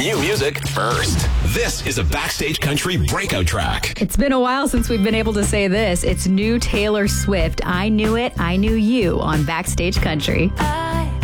New music first. This is a Backstage Country breakout track. It's been a while since we've been able to say this. It's new Taylor Swift. I Knew It, I Knew You on Backstage Country. I